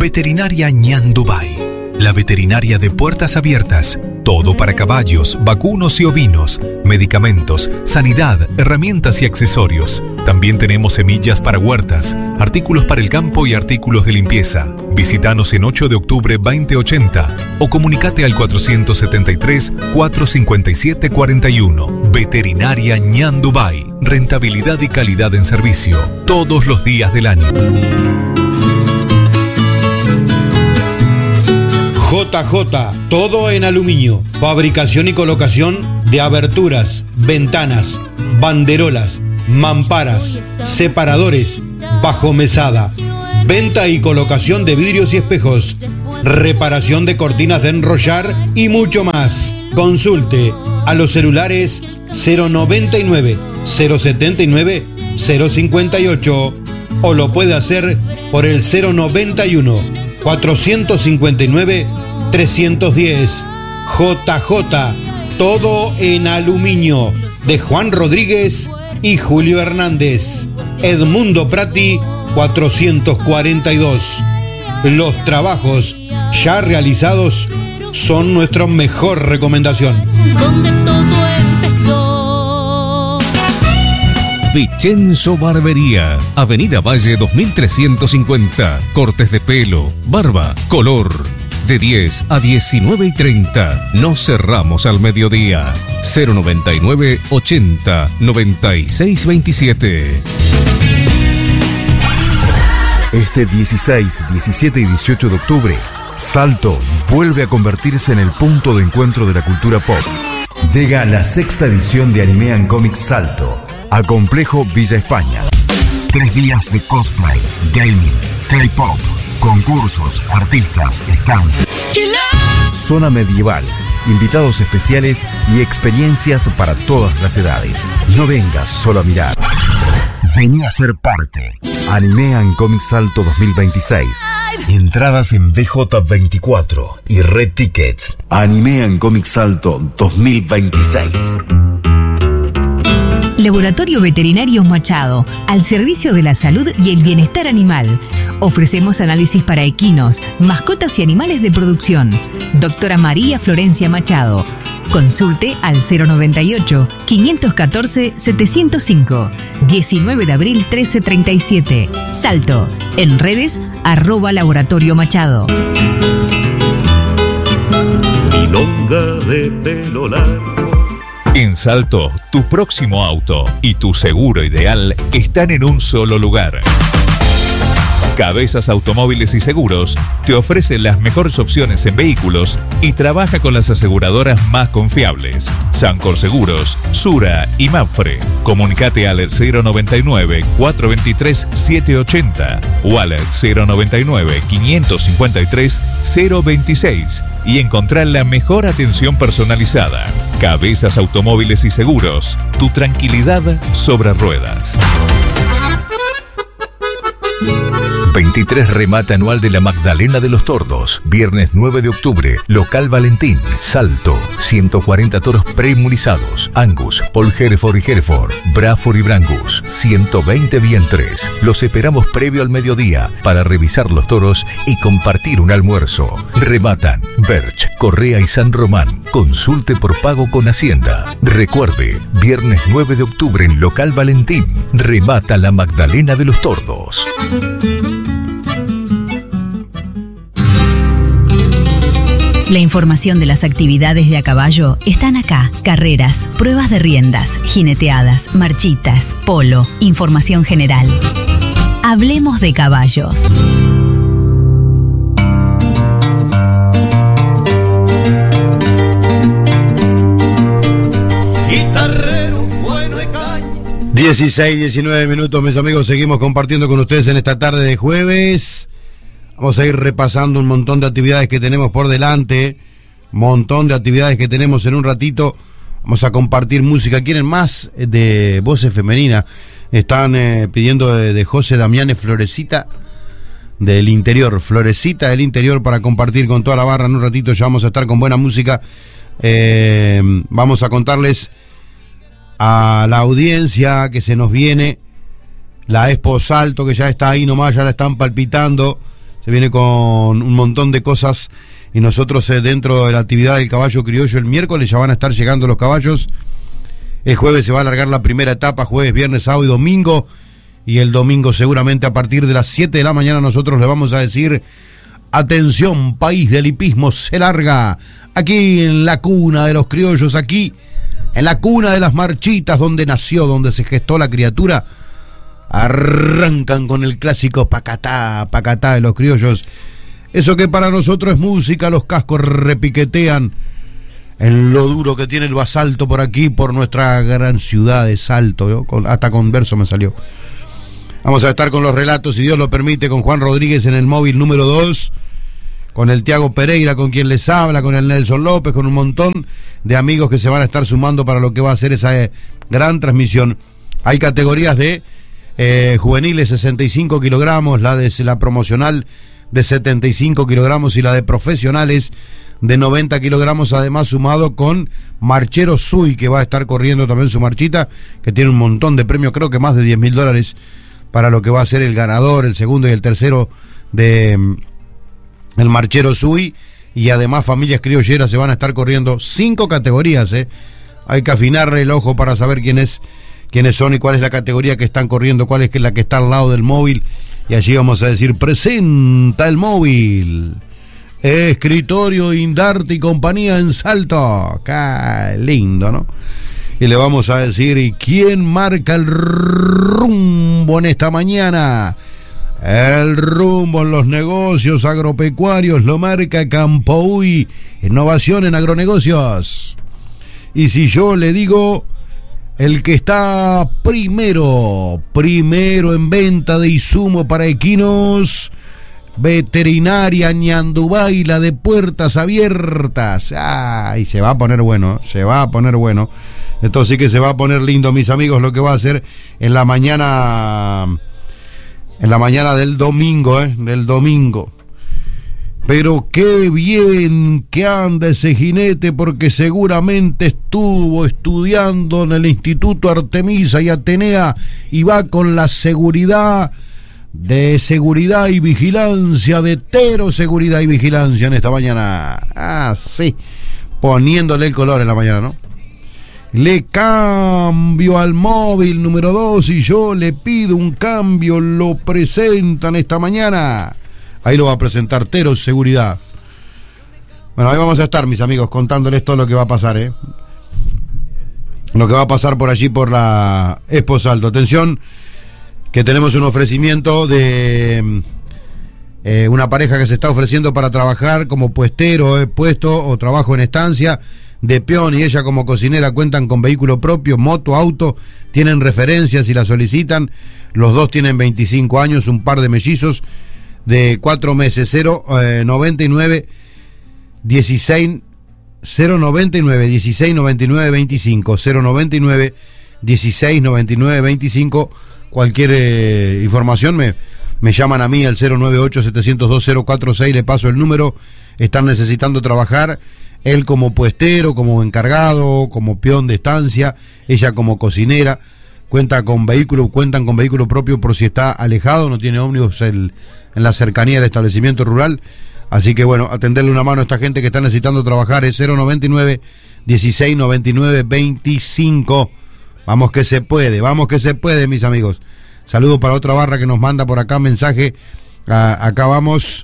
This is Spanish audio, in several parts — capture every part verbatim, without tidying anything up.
Veterinaria Ñandubay, la veterinaria de puertas abiertas. Todo para caballos, vacunos y ovinos, medicamentos, sanidad, herramientas y accesorios. También tenemos semillas para huertas, artículos para el campo y artículos de limpieza. Visítanos en ocho de octubre veinte ochenta o comunicate al cuatrocientos setenta y tres, cuatrocientos cincuenta y siete, cuarenta y uno. Veterinaria Ñandubay. Rentabilidad y calidad en servicio todos los días del año. J J, todo en aluminio, fabricación y colocación de aberturas, ventanas, banderolas, mamparas, separadores, bajomesada, venta y colocación de vidrios y espejos, reparación de cortinas de enrollar y mucho más. Consulte a los celulares cero noventa y nueve, cero setenta y nueve, cero cincuenta y ocho o lo puede hacer por el cero noventa y uno, cuatrocientos cincuenta y nueve, trescientos diez. J J, todo en aluminio, de Juan Rodríguez y Julio Hernández. Edmundo Prati, cuatrocientos cuarenta y dos. Los trabajos ya realizados son nuestra mejor recomendación. Donde todo empezó. Vicenzo Barbería, Avenida Valle dos mil trescientos cincuenta. Cortes de pelo, barba, color. De diez a diecinueve y treinta. No cerramos al mediodía. cero noventa y nueve, ochenta, noventa y seis veintisiete. Este dieciséis, diecisiete y dieciocho de octubre, Salto vuelve a convertirse en el punto de encuentro de la cultura pop. Llega la sexta edición de Anime and Comics Salto a Complejo Villa España. Tres días de cosplay, gaming, K-pop, concursos, artistas, stands, zona medieval, invitados especiales y experiencias para todas las edades. No vengas solo a mirar. Vení a ser parte. Anime and Comics Salto dos mil veintiséis. Entradas en B J veinticuatro y Red Tickets. Anime and Comics Salto dos mil veintiséis. Laboratorio Veterinario Machado, al servicio de la salud y el bienestar animal. Ofrecemos análisis para equinos, mascotas y animales de producción. Doctora María Florencia Machado. Consulte al cero noventa y ocho, quinientos catorce, setecientos cinco. diecinueve de abril trece treinta y siete. Salto. En redes, arroba Laboratorio Machado. Milonga de pelo largo. En Salto, tu próximo auto y tu seguro ideal están en un solo lugar. Cabezas Automóviles y Seguros te ofrece las mejores opciones en vehículos y trabaja con las aseguradoras más confiables. Sancor Seguros, Sura y Mapfre. Comunicate al cero noventa y nueve, cuatrocientos veintitrés, setecientos ochenta o al cero noventa y nueve, quinientos cincuenta y tres, cero veintiséis y encontrar la mejor atención personalizada. Cabezas Automóviles y Seguros, tu tranquilidad sobre ruedas. veintitrés remate anual de la Magdalena de los Tordos. Viernes nueve de octubre, local Valentín, Salto. ciento cuarenta toros preinmunizados. Angus, Paul Hereford y Hereford, Braford y Brangus. ciento veinte vientres. Los esperamos previo al mediodía para revisar los toros y compartir un almuerzo. Rematan Berch, Correa y San Román. Consulte por pago con Hacienda. Recuerde, viernes nueve de octubre en local Valentín. Remata la Magdalena de los Tordos. La información de las actividades de a caballo están acá. Carreras, pruebas de riendas, jineteadas, marchitas, polo, información general. Hablemos de caballos. dieciséis, diecinueve minutos, mis amigos, seguimos compartiendo con ustedes en esta tarde de jueves. Vamos a ir repasando un montón de actividades que tenemos por delante, montón de actividades que tenemos en un ratito. Vamos a compartir música. ¿Quieren más de voces femeninas? Están eh, pidiendo de, de José Damianes Florecita del Interior, Florecita del Interior, para compartir con toda la barra. En un ratito ya vamos a estar con buena música. Eh, vamos a contarles a la audiencia que se nos viene la Expo Salto, que ya está ahí nomás, ya la están palpitando. se viene con un montón de cosas y nosotros eh, dentro de la actividad del caballo criollo el miércoles ya van a estar llegando los caballos. El jueves se va a alargar la primera etapa, jueves, viernes, sábado y domingo, y el domingo seguramente a partir de las siete de la mañana nosotros le vamos a decir: atención, país del hipismo se larga, aquí en la cuna de los criollos, aquí en la cuna de las marchitas, donde nació, donde se gestó la criatura. Arrancan con el clásico pacatá, pacatá de los criollos. Eso que para nosotros es música, los cascos repiquetean en lo duro que tiene el basalto por aquí, por nuestra gran ciudad de Salto, ¿no? Con, hasta con verso me salió. Vamos a estar con los relatos, si Dios lo permite, con Juan Rodríguez en el móvil número dos, con el Tiago Pereira, con quien les habla, con el Nelson López, con un montón de amigos que se van a estar sumando para lo que va a ser esa eh, gran transmisión. Hay categorías de eh, juveniles sesenta y cinco kilogramos, la de la promocional de setenta y cinco kilogramos y la de profesionales de noventa kilogramos, además sumado con Marchero Sui, que va a estar corriendo también su marchita, que tiene un montón de premios, creo que más de diez mil dólares para lo que va a ser el ganador, el segundo y el tercero de el Marchero Sui, y además familias criolleras se van a estar corriendo cinco categorías, ¿eh? Hay que afinarle el ojo para saber quién es, quiénes son y cuál es la categoría que están corriendo, cuál es la que está al lado del móvil, y allí vamos a decir: presenta el móvil. Escritorio Indarte y compañía en Salto. Qué lindo, ¿no? Y le vamos a decir: ¿y quién marca el rumbo en esta mañana? El rumbo en los negocios agropecuarios lo marca Campoui, innovación en agronegocios. Y si yo le digo, el que está primero, primero en venta de insumo para equinos, Veterinaria Ñandubay, la de puertas abiertas. Ay, se va a poner bueno, se va a poner bueno. Esto sí que se va a poner lindo, mis amigos, lo que va a hacer en la mañana, en la mañana del domingo, ¿eh? Del domingo. Pero qué bien que anda ese jinete, porque seguramente estuvo estudiando en el Instituto Artemisa y Atenea y va con la seguridad de seguridad y vigilancia, de Tero Seguridad y Vigilancia en esta mañana. Ah, sí, poniéndole el color en la mañana, ¿no? Le cambio al móvil número dos y yo le pido un cambio, lo presentan esta mañana. Ahí lo va a presentar Tero Seguridad. Bueno, ahí vamos a estar, mis amigos, contándoles todo lo que va a pasar, ¿eh? Lo que va a pasar por allí, por la Expo Salto. Atención, que tenemos un ofrecimiento de eh, una pareja que se está ofreciendo para trabajar como puestero, eh, puesto o trabajo en estancia de peón, y ella como cocinera. Cuentan con vehículo propio, moto, auto, tienen referencias y la solicitan. Los dos tienen veinticinco años, un par de mellizos de cuatro meses. Cero noventa y nueve dieciséis cero noventa y nueve dieciséis noventa y nueve veinticinco cero noventa y nueve dieciséis noventa y nueve veinticinco. Cualquier eh, información me, me llaman a mí al cero nueve ocho siete cero dos cero cuatro seis, le paso el número. Están necesitando trabajar, él como puestero, como encargado, como peón de estancia, ella como cocinera. Cuenta con vehículo, cuentan con vehículo propio por si está alejado, no tiene ómnibus el, en la cercanía del establecimiento rural. Así que bueno, atenderle una mano a esta gente que está necesitando trabajar. Es cero noventa y nueve dieciséis noventa y nueve veinticinco. Vamos que se puede, vamos que se puede, mis amigos. Saludo para otra barra que nos manda por acá mensaje. A, acá vamos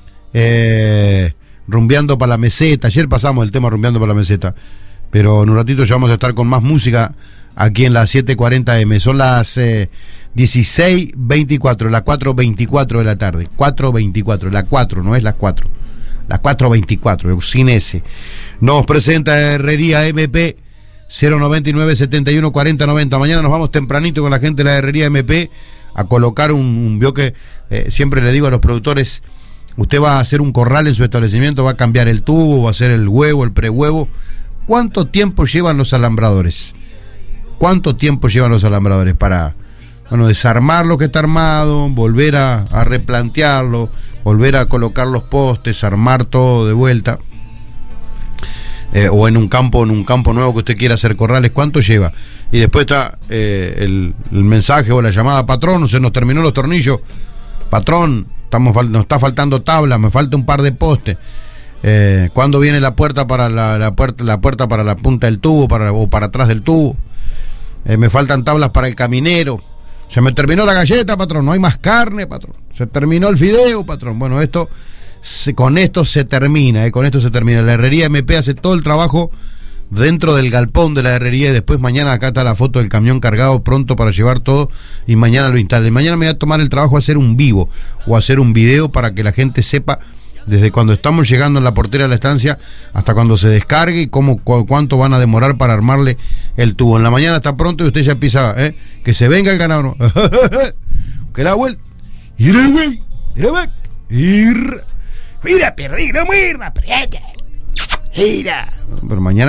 eh, rumbeando para la meseta. Ayer pasamos el tema rumbeando para la meseta, pero en un ratito ya vamos a estar con más música aquí en las siete cuarenta eme. Son las eh, dieciséis veinticuatro, las cuatro veinticuatro de la tarde. cuatro veinticuatro, la cuatro, no es las cuatro. Las cuatro veinticuatro, sin S. Nos presenta Herrería eme pe cero noventa y nueve setenta y uno cuarenta noventa. Mañana nos vamos tempranito con la gente de la Herrería eme pe a colocar un, un vio que eh, siempre le digo a los productores: usted va a hacer un corral en su establecimiento, va a cambiar el tubo, va a hacer el huevo, el prehuevo. ¿Cuánto tiempo llevan los alambradores? ¿Cuánto tiempo llevan los alambradores para, bueno, desarmar lo que está armado, volver a, a replantearlo, volver a colocar los postes, armar todo de vuelta? Eh, o en un campo, en un campo nuevo que usted quiera hacer corrales, ¿cuánto lleva? Y después está eh, el, el mensaje o la llamada: patrón, se nos terminó los tornillos. Patrón, estamos nos está faltando tabla, me falta un par de postes. Eh, ¿Cuándo viene la puerta para la, la puerta la puerta para la punta del tubo para, o para atrás del tubo? Eh, me faltan tablas para el caminero. Se me terminó la galleta, patrón, no hay más carne, patrón. Se terminó el fideo, patrón. Bueno, esto se, con esto se termina, eh, con esto se termina. La herrería M P hace todo el trabajo dentro del galpón de la herrería y después mañana acá está la foto del camión cargado pronto para llevar todo y mañana lo instala. Y mañana me voy a tomar el trabajo de hacer un vivo o hacer un video para que la gente sepa desde cuando estamos llegando en la portera de la estancia hasta cuando se descargue y cómo, cu cuánto van a demorar para armarle el tubo. En la mañana está pronto y usted ya empieza, ¿eh? Que se venga el ganado, ¿no? Que la vuelta. Mira, güey. Mira, güey. Mira, perdí, no muerda. Mira. Pero mañana